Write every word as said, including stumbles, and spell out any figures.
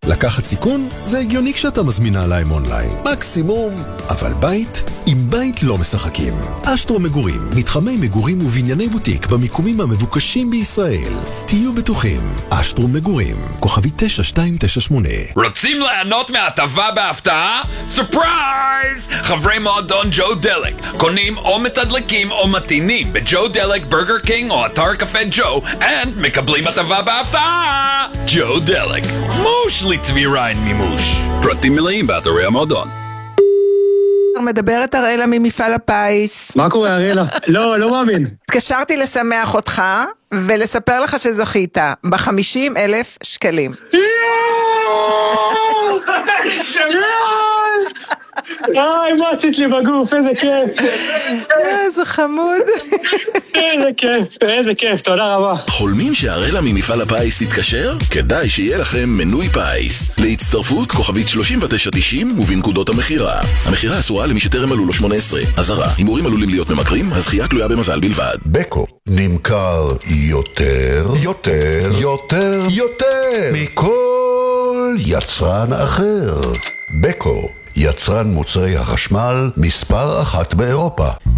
לקחת סיכון? זה הגיוני כשאתה מזמינה להם אונליין. מקסימום, אבל בית? עם בית לא משחקים. אשטרו מגורים, מתחמי מגורים ובנייני בוטיק במיקומים המבוקשים בישראל. תהיו בטוחים, אשטרו מגורים, כוכבי תשע שתיים תשע שמונה. רוצים ליהנות מהטבה בהפתעה? סופרייז! חברי מועדון ג'ו דלק קונים או מתדלקים או מתינים בג'ו דלק, ברגר קינג או אתר קפה ג'ו, and מקבלים הטבה בהפתעה! ג'ו דלק, מוש לצבי ריין מימוש. פרטים מלאים באתרי המועדון. מדברת הראלה ממפעל הפיס. מה קורה הראלה? לא, לא מאמין. התקשרתי לשמח אותך ולספר לך שזכית ב-חמישים אלף שקלים. איי, מה עשית לי בגוף, איזה כיף. איזה חמוד. איזה כיף, איזה כיף, תודה רבה. חולמים שהראלה ממפעל הפיס תתקשר? כדאי שיהיה לכם מנוי פיס. להצטרפות כוכבית שלושים ותשע תשעים ובנקודות המחירה. המחירה אסורה למי שטרם מלאו לו שמונה עשרה. אזהרה, הימורים עלולים להיות ממכרים, הזכייה תלויה במזל בלבד. בקו נמכר יותר, יותר, יותר, יותר מכל יצרן אחר. בקו, יצרן מוצרי החשמל מספר אחת באירופה.